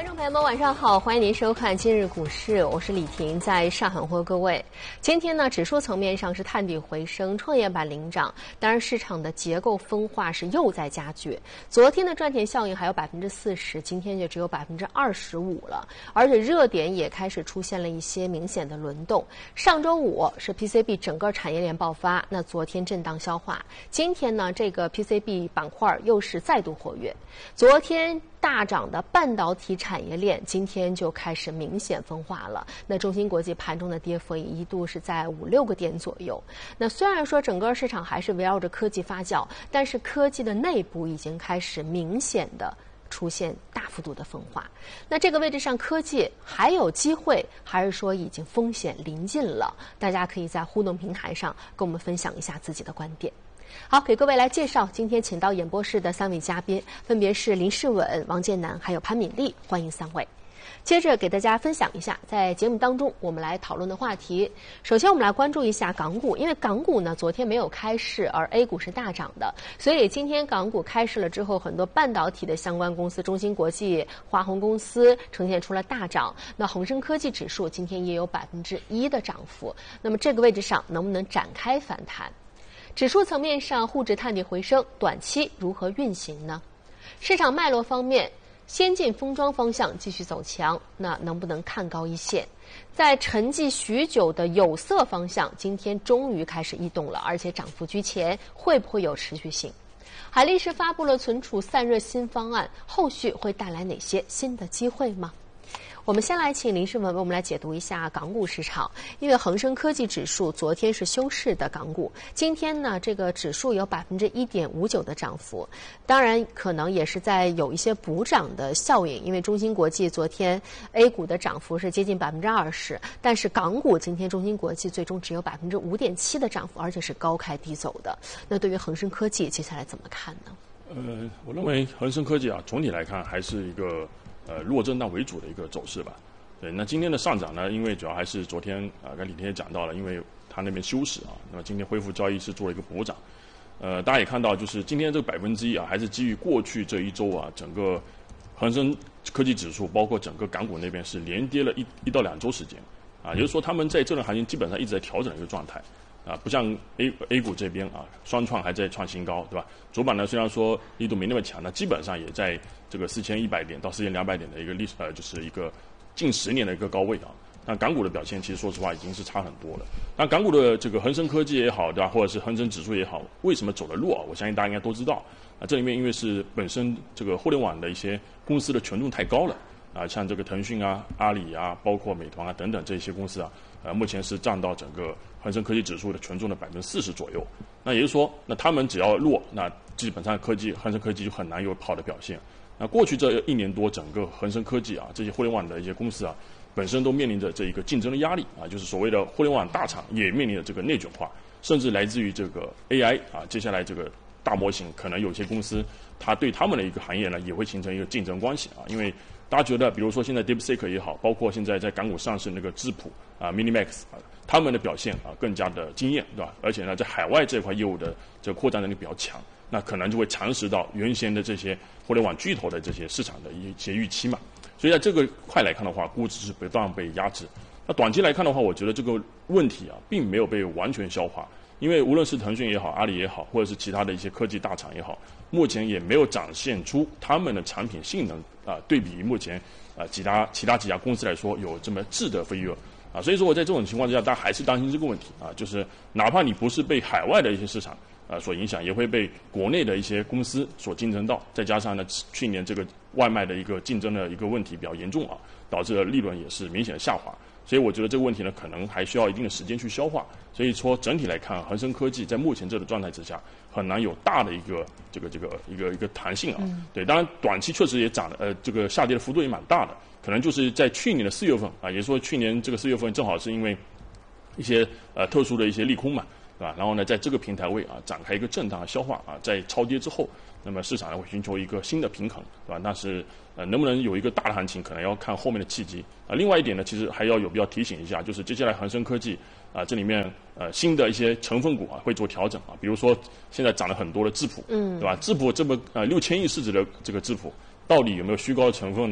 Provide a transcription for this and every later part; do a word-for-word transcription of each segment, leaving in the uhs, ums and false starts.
观众朋友们，晚上好，欢迎您收看今日股市，我是李婷，在上海问候各位。今天呢，指数层面上是探底回升，创业板领涨，当然市场的结构分化是又在加剧。昨天的赚钱效应还有百分之四十，今天就只有百分之二十五了，而且热点也开始出现了一些明显的轮动。上周五是 P C B 整个产业链爆发，那昨天震荡消化，今天呢，这个 P C B 板块又是再度活跃。昨天大涨的半导体产业链今天就开始明显分化了。那中芯国际盘中的跌幅也一度是在五六个点左右。那虽然说整个市场还是围绕着科技发酵，但是科技的内部已经开始明显的出现大幅度的分化。那这个位置上，科技还有机会，还是说已经风险临近了？大家可以在互动平台上跟我们分享一下自己的观点。好，给各位来介绍今天请到演播室的三位嘉宾，分别是林世稳、王建南还有潘敏丽，欢迎三位。接着给大家分享一下，在节目当中我们来讨论的话题。首先我们来关注一下港股，因为港股呢昨天没有开市，而 A 股是大涨的，所以今天港股开市了之后，很多半导体的相关公司，中芯国际、华虹公司呈现出了大涨。那恒生科技指数今天也有百分之一的涨幅。那么这个位置上能不能展开反弹？指数层面上，沪指探底回升，短期如何运行呢？市场脉络方面，先进封装方向继续走强，那能不能看高一线？在沉寂许久的有色方向，今天终于开始异动了，而且涨幅居前，会不会有持续性？海力士发布了存储散热新方案，后续会带来哪些新的机会吗？我们先来请林世文为我们来解读一下港股市场。因为恒生科技指数昨天是休市的港股，今天呢这个指数有百分之一点五九的涨幅，当然可能也是在有一些补涨的效应，因为中芯国际昨天 A 股的涨幅是接近百分之二十，但是港股今天中芯国际最终只有百分之五点七的涨幅，而且是高开低走的。那对于恒生科技接下来怎么看呢？ 呃，我认为恒生科技啊，总体来看还是一个呃弱震荡为主的一个走势吧。对，那今天的上涨呢，因为主要还是昨天啊，跟李天也讲到了，因为他那边休市啊，那么今天恢复交易是做了一个补涨。呃，大家也看到，就是今天这个百分之一啊，还是基于过去这一周啊，整个恒生科技指数，包括整个港股那边是连跌了一一到两周时间啊，也就是说他们在这轮行情基本上一直在调整的一个状态。啊，不像 A A 股这边啊，双创还在创新高，对吧？主板呢虽然说力度没那么强，那基本上也在这个四千一百点到四千两百点的一个历史呃，就是一个近十年的一个高位啊。那港股的表现其实说实话已经是差很多了。那港股的这个恒生科技也好，对吧？或者是恒生指数也好，为什么走得弱啊？我相信大家应该都知道啊。这里面因为是本身这个互联网的一些公司的权重太高了啊，像这个腾讯啊、阿里啊、包括美团啊等等这些公司啊，呃，目前是占到整个恒生科技指数的权重的百分之四十左右。那也就是说，那他们只要弱，那基本上科技恒生科技就很难有好的表现。那过去这一年多，整个恒生科技啊，这些互联网的一些公司啊，本身都面临着这一个竞争的压力啊，就是所谓的互联网大厂也面临着这个内卷化，甚至来自于这个 A I 啊，接下来这个大模型，可能有些公司它对他们的一个行业呢，也会形成一个竞争关系啊，因为大家觉得，比如说现在 DeepSeek 也好，包括现在在港股上市那个智谱啊、Minimax 啊，他们的表现啊更加的惊艳，对吧？而且呢，在海外这块业务的这个扩展能力比较强，那可能就会蚕食到原先的这些互联网巨头的这些市场的一些预期嘛。所以在这个块来看的话，估值是不断被压制。那短期来看的话，我觉得这个问题啊，并没有被完全消化。因为无论是腾讯也好，阿里也好，或者是其他的一些科技大厂也好，目前也没有展现出他们的产品性能啊，对比目前啊其他其他几家公司来说有这么质的飞跃啊，所以说我在这种情况之下，大家还是担心这个问题啊，就是哪怕你不是被海外的一些市场啊所影响，也会被国内的一些公司所竞争到，再加上呢去年这个外卖的一个竞争的一个问题比较严重啊，导致了利润也是明显的下滑。所以我觉得这个问题呢，可能还需要一定的时间去消化。所以说整体来看，恒生科技在目前这个状态之下，很难有大的一个这个这个一个一个弹性啊。嗯、对，当然短期确实也涨了，呃，这个下跌的幅度也蛮大的，可能就是在去年的四月份啊，也就是说去年这个四月份正好是因为一些呃特殊的一些利空嘛，对吧？然后呢，在这个平台位啊展开一个震荡的消化啊，在超跌之后，那么市场呢会寻求一个新的平衡，对吧？但是呃能不能有一个大的行情，可能要看后面的契机啊。另外一点呢，其实还要有必要提醒一下，就是接下来恒生科技啊这里面呃新的一些成分股啊会做调整啊，比如说现在涨了很多的智谱，嗯，对吧？智谱这么呃六千亿市值的这个智谱，到底有没有虚高的成分呢？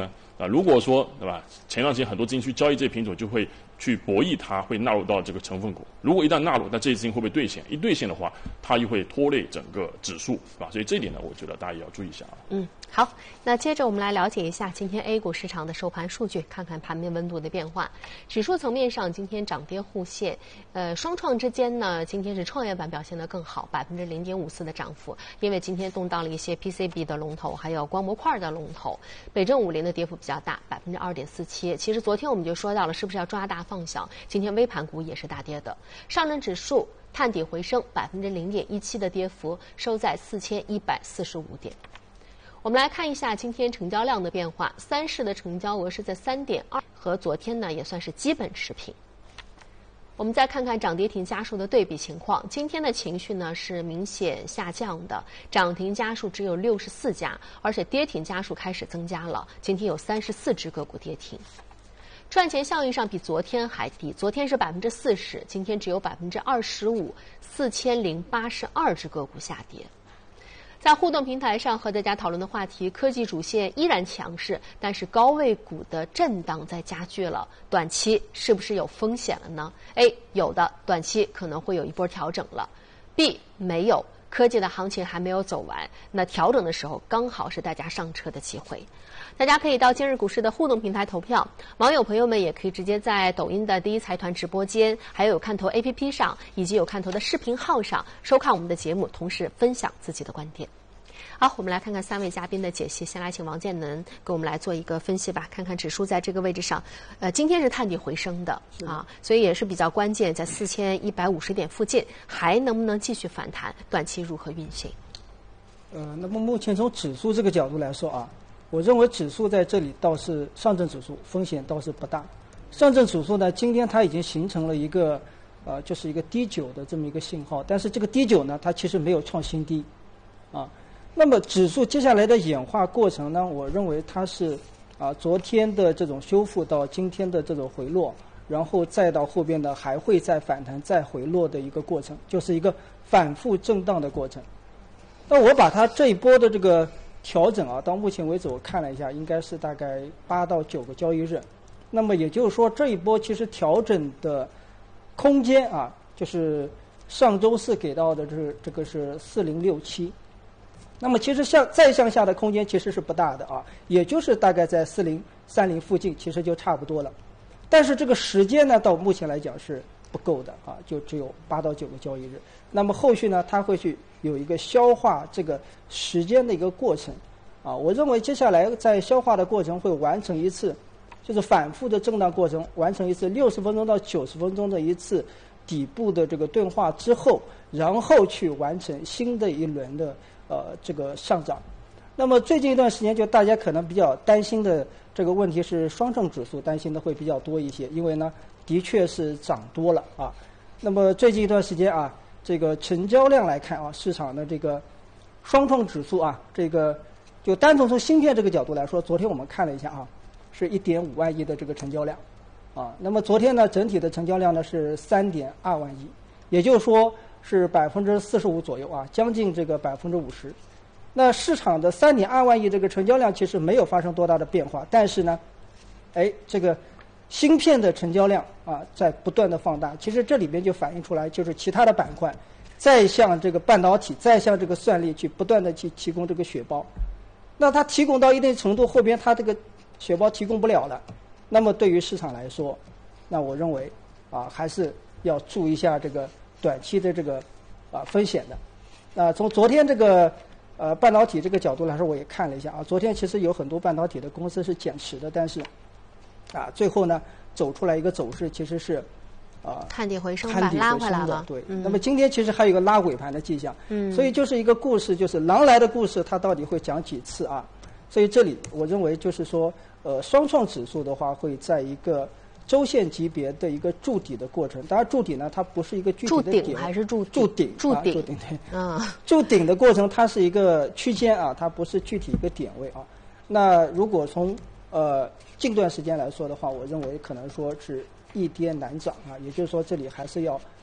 啊，如果说对吧，前段时间很多资金去交易这些品种，就会去博弈它会纳入到这个成分股。如果一旦纳入，那这些资金会不会兑现？一兑现的话，它又会拖累整个指数，是吧？所以这一点呢，我觉得大家也要注意一下啊。 嗯，好，那接着我们来了解一下今天 A 股市场的收盘数据，看看盘面温度的变化。指数层面上，今天涨跌互现，呃，双创之间呢，今天是创业板表现得更好，百分之零点五四的涨幅，因为今天动荡了一些 P C B 的龙头，还有光模块的龙头。北证五零的跌幅比较大，百分之二点四七。其实昨天我们就说到了，是不是要抓大放小？今天微盘股也是大跌的，上证指数探底回升，百分之零点一七的跌幅，收在四千一百四十五点。我们来看一下今天成交量的变化，三市的成交额是在三点二，和昨天呢也算是基本持平。我们再看看涨跌停家数的对比情况，今天的情绪呢是明显下降的，涨停家数只有六十四家，而且跌停家数开始增加了，今天有三十四只个股跌停。赚钱效应上比昨天还低，昨天是百分之四十，今天只有百分之二十五，四千零八十二只个股下跌。在互动平台上和大家讨论的话题，科技主线依然强势，但是高位股的震荡在加剧了，短期是不是有风险了呢？ A 有的，短期可能会有一波调整了。 B 没有，科技的行情还没有走完，那调整的时候刚好是大家上车的机会。大家可以到今日股市的互动平台投票，网友朋友们也可以直接在抖音的第一财团直播间，还有有看头 A P P 上，以及有看头的视频号上收看我们的节目，同时分享自己的观点。好，我们来看看三位嘉宾的解析。先来请王建能给我们来做一个分析吧，看看指数在这个位置上，呃，今天是探底回升的啊，所以也是比较关键，在四千一百五十点附近，还能不能继续反弹？短期如何运行？ 呃，那么目前从指数这个角度来说啊，我认为指数在这里倒是上证指数风险倒是不大。上证指数呢，今天它已经形成了一个呃，就是一个低九的这么一个信号，但是这个低九呢，它其实没有创新低啊。那么指数接下来的演化过程呢，我认为它是啊昨天的这种修复到今天的这种回落，然后再到后边的还会再反弹再回落的一个过程，就是一个反复震荡的过程。那我把它这一波的这个调整啊，到目前为止我看了一下，应该是大概八到九个交易日。那么也就是说，这一波其实调整的空间啊，就是上周四给到的这是这个是四零六七。那么其实向再向下的空间其实是不大的啊，也就是大概在四零三零附近，其实就差不多了。但是这个时间呢，到目前来讲是不够的啊，就只有八到九个交易日。那么后续呢，它会去有一个消化这个时间的一个过程啊。我认为接下来在消化的过程会完成一次，就是反复的震荡过程，完成一次六十分钟到九十分钟的一次底部的这个钝化之后，然后去完成新的一轮的。呃，这个上涨。那么最近一段时间，就大家可能比较担心的这个问题是双证指数担心的会比较多一些，因为呢，的确是涨多了啊。那么最近一段时间啊，这个成交量来看啊，市场的这个双创指数啊，这个就单从从芯片这个角度来说，昨天我们看了一下啊，是一点五万亿的这个成交量啊。那么昨天呢，整体的成交量呢是三点二万亿，也就是说。是百分之四十五左右啊，将近这个百分之五十。那市场的三点二万亿这个成交量其实没有发生多大的变化，但是呢，哎，这个芯片的成交量啊在不断的放大。其实这里边就反映出来，就是其他的板块再向这个半导体、再向这个算力去不断的去提供这个血包。那它提供到一定程度，后边它这个血包提供不了了，那么对于市场来说，那我认为啊还是要注意一下这个。短期的这个啊风险的，那从昨天这个呃半导体这个角度来说，我也看了一下啊，昨天其实有很多半导体的公司是减持的，但是啊最后呢走出来一个走势其实是啊探底回升吧，拉回来了。 对、 嗯， 那么今天其实还有一个拉尾盘的迹象，嗯，所以就是一个故事，就是狼来的故事，它到底会讲几次啊？所以这里我认为就是说，呃，双创指数的话会在一个。周线级别的一个筑底的过程，当然筑底呢，它不是一个具体的点， 筑顶还是筑筑顶， 筑顶， 筑顶对， 嗯， 筑顶的过程它是一个区间啊，它不是具体一个点位啊。那如果从呃近段时间来说的话，我认为可能说是一跌难涨啊，也就是说这里还是要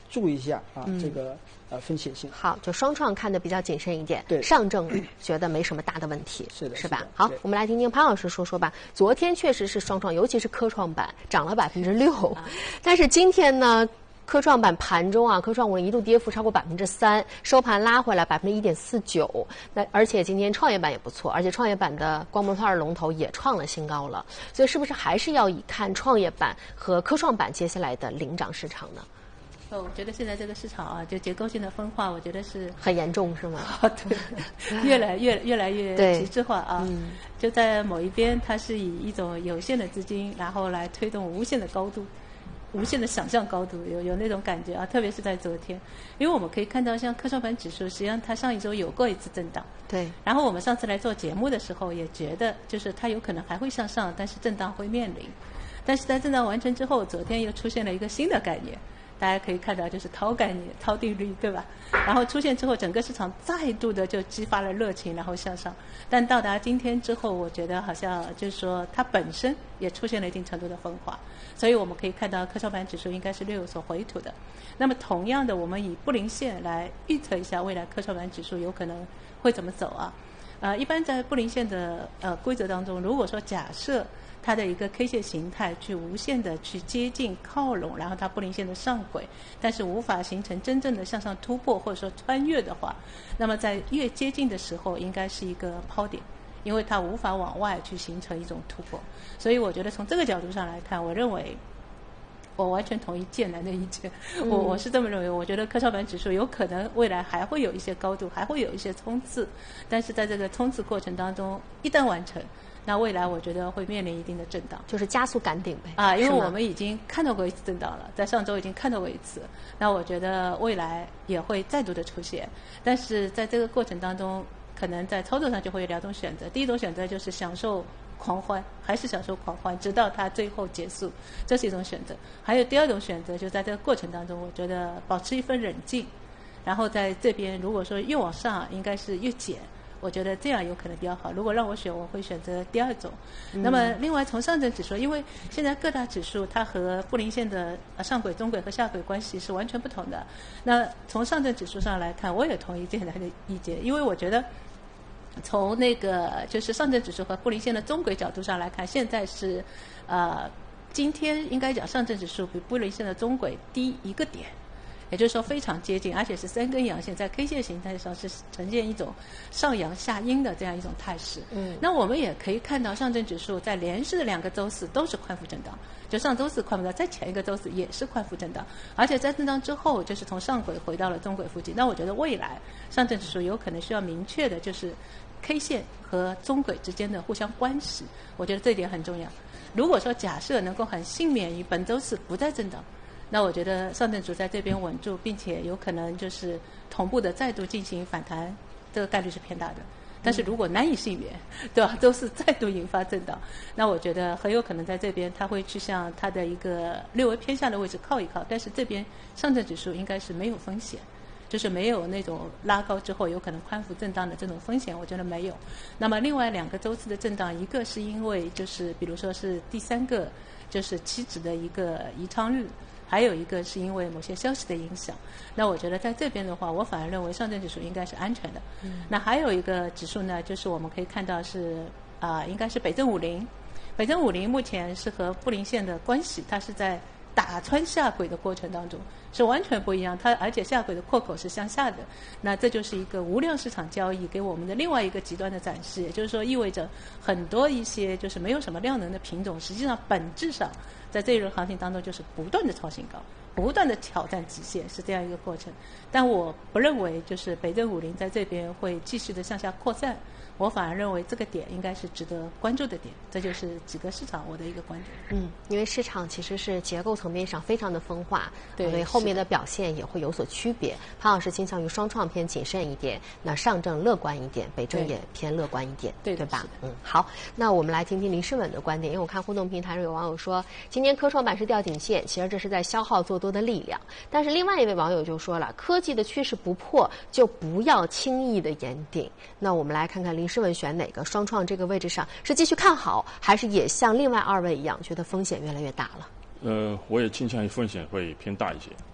注意一下啊、 嗯、 这个呃风险性。 好，就双创看的比较谨慎一点， 对， 上证觉得没什么大的问题， 是的， 是吧？好，我们来听听潘老师说说吧。昨天确实是双创，尤其是科创板涨了百分之六，但是今天呢？科创板盘中啊，科创五零一度跌幅超过百分之三，收盘拉回来百分之一点四九。那而且今天创业板也不错，而且创业板的光模块龙头也创了新高了。所以是不是还是要以看创业板和科创板接下来的领涨市场呢？ 哦，我觉得现在这个市场啊，就结构性的分化，我觉得是很严重，是吗？ 啊，对，越来越越来越极致化啊。 嗯， 就在某一边，它是以一种有限的资金，然后来推动无限的高度。无限的想象高度，有有那种感觉啊，特别是在昨天，因为我们可以看到，像科创板指数，实际上它上一周有过一次震荡， 对。 然后我们上次来做节目的时候，也觉得就是它有可能还会向上，但是震荡会面临。但是在震荡完成之后，昨天又出现了一个新的概念，大家可以看到就是涛概念、涛定律，对吧？然后出现之后，整个市场再度的就激发了热情，然后向上。但到达今天之后，我觉得好像就是说它本身也出现了一定程度的分化。所以我们可以看到科创板指数应该是略有所回吐的。那么同样的，我们以布林线来预测一下未来科创板指数有可能会怎么走啊？呃，一般在布林线的呃规则当中，如果说假设它的一个 K 线形态去无限的去接近靠拢，然后它布林线的上轨，但是无法形成真正的向上突破或者说穿越的话，那么在越接近的时候应该是一个抛点。因为它无法往外去形成一种突破，所以我觉得从这个角度上来看，我认为我完全同意建南的意见，我我是这么认为。我觉得科创板指数有可能未来还会有一些高度，还会有一些冲刺，但是在这个冲刺过程当中，一旦完成，那未来我觉得会面临一定的震荡， 就是加速赶顶呗。 啊，因为我们已经看到过一次震荡了，在上周已经看到过一次，那我觉得未来也会再度的出现，但是在这个过程当中。可能在操作上就会有两种选择，第一种选择就是享受狂欢，还是享受狂欢，直到它最后结束，这是一种选择。还有第二种选择，就在这个过程当中，我觉得保持一份冷静，然后在这边如果说越往上，应该是越减。我觉得这样有可能比较好。如果让我选，我会选择第二种。嗯、那么，另外从上证指数，因为现在各大指数它和布林线的上轨、中轨和下轨关系是完全不同的。那从上证指数上来看，我也同意建南的意见，因为我觉得。从那个就是上证指数和布林线的中轨角度上来看，现在是，呃，今天应该讲上证指数比布林线的中轨低一个点，也就是说非常接近，而且是三根阳线，在 K 线形态上是呈现一种上阳下阴的这样一种态势。嗯，那我们也可以看到上证指数在连续的两个周四都是宽幅震荡，就上周四宽幅震荡，在前一个周四也是宽幅震荡，而且在震荡之后就是从上轨回到了中轨附近。那我觉得未来上证指数有可能需要明确的就是 K 线和中轨之间的互相关系，我觉得这一点很重要。如果说假设能够很幸免于本周四不再震荡，那我觉得上证指数在这边稳住，并且有可能就是同步的再度进行反弹，这个概率是偏大的。但是如果难以幸免，对吧？周四再度引发震荡，那我觉得很有可能在这边它会去向它的一个略微偏下的位置靠一靠。但是这边上证指数应该是没有风险，就是没有那种拉高之后有可能宽幅震荡的这种风险，我觉得没有。那么另外两个周次的震荡，一个是因为就是比如说是第三个就是期指的一个宜昌日。还有一个是因为某些消息的影响，那我觉得在这边的话，我反而认为上证指数应该是安全的。嗯、那还有一个指数呢，就是我们可以看到是啊、呃，应该是北证五零。北证五零目前是和布林线的关系，它是在打穿下轨的过程当中是完全不一样，它而且下轨的扩口是向下的。那这就是一个无量市场交易给我们的另外一个极端的展示，也就是说意味着很多一些就是没有什么量能的品种，实际上本质上在这一轮行情当中就是不断的创新高，不断的挑战极限，是这样一个过程。但我不认为就是北证五零在这边会继续的向下扩散，我反而认为这个点应该是值得关注的点。这就是几个市场我的一个观点。 嗯，因为市场其实是结构层面上非常的分化， 对， 所以后面的表现也会有所区别。潘老师倾向于双创偏谨慎一点，那上证乐观一点，北证也偏乐观一点， 对对吧？嗯，好，那我们来听听林诗稳的观点，因为我看互动平台上有网友说，今天科创板是吊颈线，其实这是在消耗做多的力量。但是另外一位网友就说了，科技的趋势不破，就不要轻易的言顶。那我们来看看林诗稳选哪个？双创这个位置上是继续看好，还是也像另外二位一样，觉得风险越来越大了？ 呃，我也倾向于风险会偏大一些。